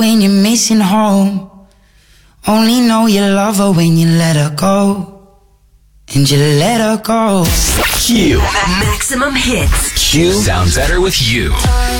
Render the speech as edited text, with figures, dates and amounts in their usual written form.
when you're missing home. Only know you love her when you let her go. And you let her go. Q. Maximum hits. Q sounds better with you.